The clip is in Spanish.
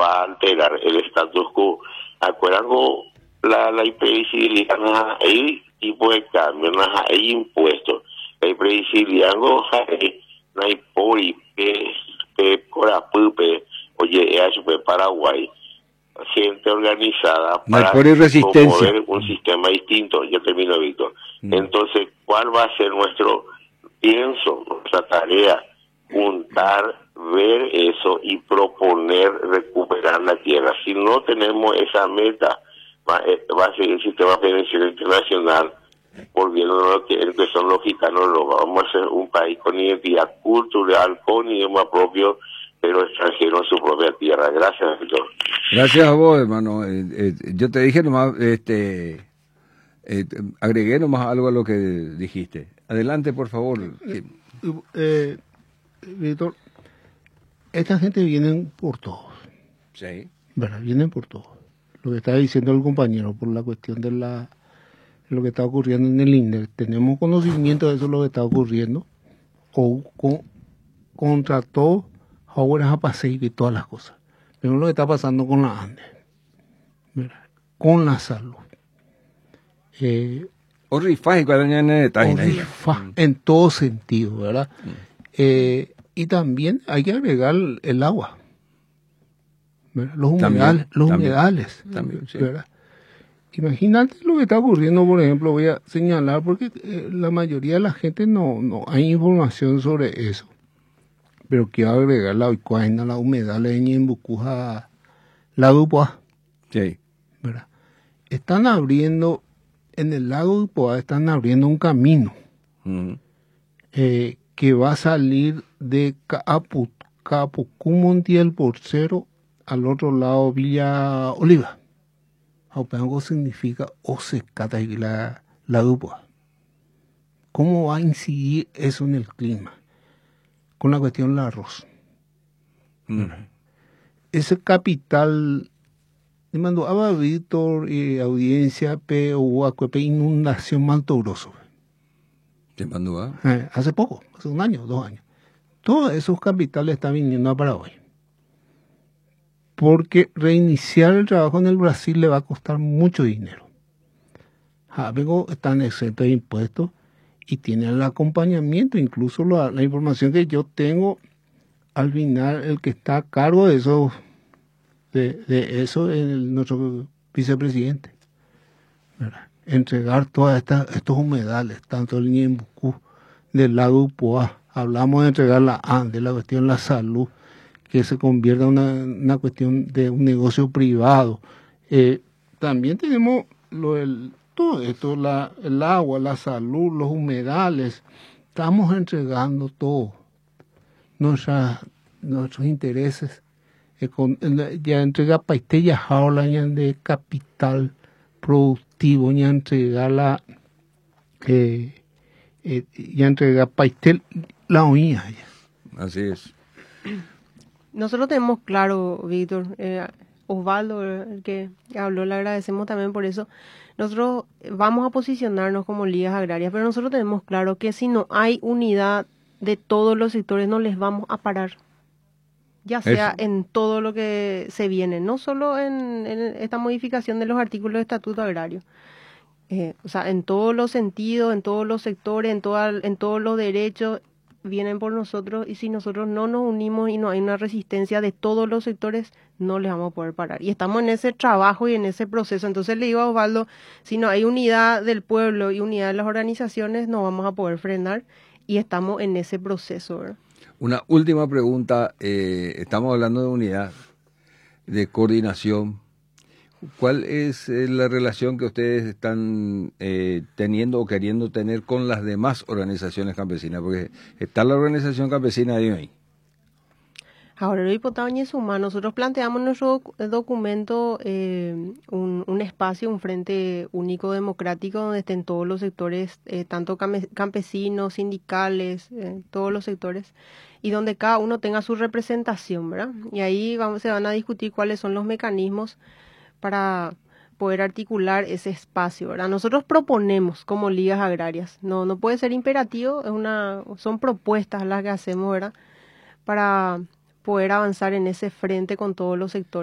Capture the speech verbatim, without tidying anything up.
va a alterar el status quo. Acuerdan la, la imprevisibilidad, hay tipo de cambio, hay impuestos, la imprevisibilidad, no hay pori, pe, corapupe, oye, H P Paraguay, gente organizada no para promover un sistema distinto. Yo termino, Víctor. Mm. Entonces, ¿cuál va a ser nuestro pienso, nuestra tarea? Juntar, ver eso y proponer recuperar la tierra. Si no tenemos esa meta, va, va a ser el sistema financiero internacional volviendo a lo que, que son los gitanos. Lo vamos a ser un país con identidad cultural, con idioma propio, pero extranjero en su propia tierra. Gracias, Víctor. Gracias a vos, hermano. Eh, eh, yo te dije nomás, este, eh, agregué nomás algo a lo que dijiste. Adelante, por favor. Eh, eh, Víctor, esta gente viene por todos. Sí. ¿Verdad? Vienen por todos. Lo que está diciendo el compañero por la cuestión de la lo que está ocurriendo en el INDER. Tenemos conocimiento de eso, lo que está ocurriendo. O con, contra todo, ahora a pasar y todas las cosas. Pero lo que está pasando con la ANDE, ¿verdad? Con la salud. Eh, o rifas y cuál en detalle. En todo sentido, ¿verdad? Mm. Eh, y también hay que agregar el agua, ¿verdad? Los humedales, también, los también, humedales, también, sí. ¿verdad? Imagínate lo que está ocurriendo, por ejemplo, voy a señalar, porque eh, la mayoría de la gente no, no hay información sobre eso. Pero quiero agregar la oicuaina, la humedad en Bucuja, la Dupoa. Sí. ¿Verdad? Están abriendo, en el lago Dupoa, están abriendo un camino uh-huh. eh, que va a salir de Capu, Capucumontiel por cero al otro lado Villa Oliva. Aupango significa o secata y la, la Dupoa. ¿Cómo va a incidir eso en el clima? Con la cuestión del arroz. Mm. Ese capital, le mandó a Víctor y eh, audiencia, pe o acuepe inundación Mato Grosso. ¿Te mandó a? Eh, hace poco, hace un año, dos años. Todos esos capitales están viniendo a Paraguay. Porque reiniciar el trabajo en el Brasil le va a costar mucho dinero. Luego están exentos de impuestos y tienen el acompañamiento, incluso la, la información que yo tengo, al final el que está a cargo de eso, de, de eso es el, nuestro vicepresidente, ¿verdad? Entregar todos estos humedales, tanto el Ñembucú, del lago Upoa, hablamos de entregar la ANDE, la cuestión de la salud, que se convierta en una, una cuestión de un negocio privado. Eh, también tenemos lo del todo esto, la, el agua, la salud, los humedales, estamos entregando todo, Nuestra, nuestros intereses, eh, con, ya entrega paistella jaula de capital productivo, ya entrega la, eh, eh, ya entrega paistel la uña. Así es. Nosotros tenemos claro, Víctor, eh, Osvaldo, el que habló, le agradecemos también por eso. Nosotros vamos a posicionarnos como ligas agrarias, pero nosotros tenemos claro que si no hay unidad de todos los sectores, no les vamos a parar. Ya sea eso. En todo lo que se viene, no solo en, en esta modificación de los artículos del Estatuto Agrario. Eh, o sea, en todos los sentidos, en todos los sectores, en, toda, en todos los derechos, vienen por nosotros, y si nosotros no nos unimos y no hay una resistencia de todos los sectores, no les vamos a poder parar. Y estamos en ese trabajo y en ese proceso. Entonces le digo a Osvaldo, si no hay unidad del pueblo y unidad de las organizaciones, no vamos a poder frenar, y estamos en ese proceso, ¿verdad? Una última pregunta, eh, estamos hablando de unidad, de coordinación. ¿Cuál es eh, la relación que ustedes están eh, teniendo o queriendo tener con las demás organizaciones campesinas? Porque está la organización campesina de hoy. Ahora, diputado Ñezuma, nosotros planteamos en nuestro documento eh, un, un espacio, un frente único democrático donde estén todos los sectores, eh, tanto campesinos, sindicales, eh, todos los sectores, y donde cada uno tenga su representación, ¿verdad? Y ahí vamos, se van a discutir cuáles son los mecanismos para poder articular ese espacio, ¿verdad? Nosotros proponemos como ligas agrarias, no no puede ser imperativo, es una son propuestas las que hacemos, ¿verdad? Para poder avanzar en ese frente con todos los sectores.